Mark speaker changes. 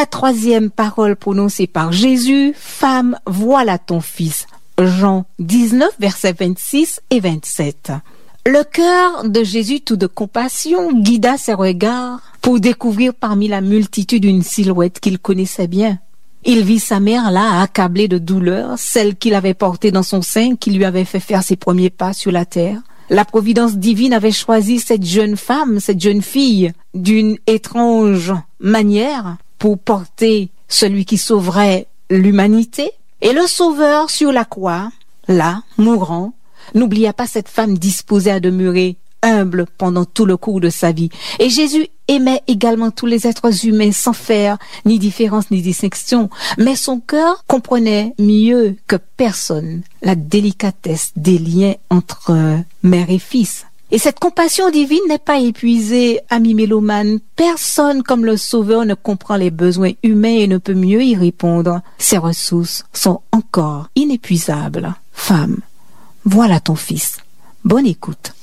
Speaker 1: la troisième parole prononcée par Jésus, « Femme, voilà ton fils ». Jean 19, versets 26 et 27. Le cœur de Jésus, tout de compassion, guida ses regards pour découvrir parmi la multitude une silhouette qu'il connaissait bien. Il vit sa mère là, accablée de douleur, celle qu'il avait portée dans son sein, qui lui avait fait faire ses premiers pas sur la terre. La providence divine avait choisi cette jeune femme, cette jeune fille, d'une étrange manière pour porter celui qui sauverait l'humanité. Et le Sauveur sur la croix, là, mourant, n'oublia pas cette femme disposée à demeurer humble pendant tout le cours de sa vie. Et Jésus aimait également tous les êtres humains sans faire ni différence ni distinction, mais son cœur comprenait mieux que personne la délicatesse des liens entre mère et fils. Et cette compassion divine n'est pas épuisée, ami mélomane. Personne comme le Sauveur ne comprend les besoins humains et ne peut mieux y répondre. Ses ressources sont encore inépuisables. Femme, voilà ton fils. Bonne écoute.